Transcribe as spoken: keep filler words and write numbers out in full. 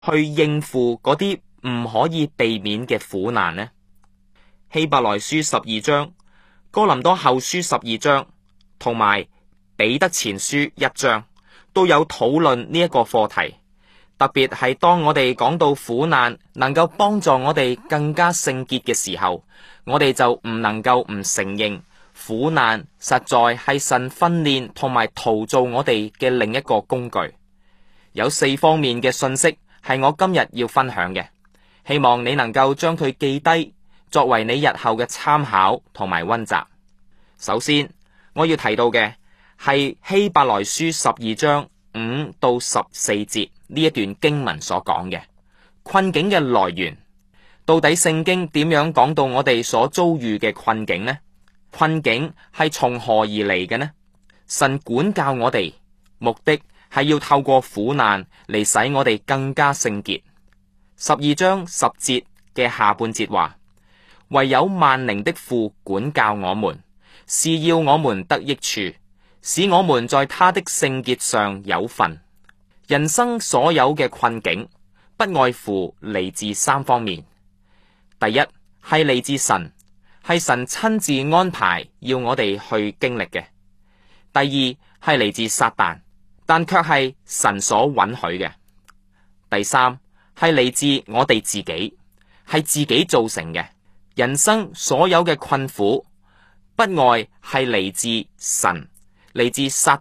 去應付嗰啲唔可以避免嘅苦難呢？希伯來書十二章、哥林多後書十二章同埋彼得前書一章都有討論呢一個課題。特別係當我哋講到苦難能夠幫助我哋更加聖潔嘅時候，我哋就唔能夠唔承認苦難實在係神訓練同埋陶造我哋嘅另一個工具。有四方面嘅信息係我今日要分享嘅，希望你能夠將佢記低，作為你日後嘅參考同埋溫習。首先，我要提到嘅係希伯來書十二章五到十四節呢一段經文所講嘅困境嘅來源。到底聖經點樣講到我哋所遭遇嘅困境呢？困境係從何而嚟嘅呢？神管教我哋，目的係要透過苦難嚟使我哋更加聖潔。十二章十節嘅下半節話：唯有萬靈的父管教我們，是要我們得益處，使我們在他的聖潔上有份。人生所有嘅困境，不外乎嚟自三方面。第一係嚟自神，係神親自安排要我哋去經歷嘅。第二係嚟自撒旦，但卻係神所允許嘅。第三係嚟自我哋自己，係自己造成嘅。人生所有嘅困苦，不外係嚟自神，嚟自撒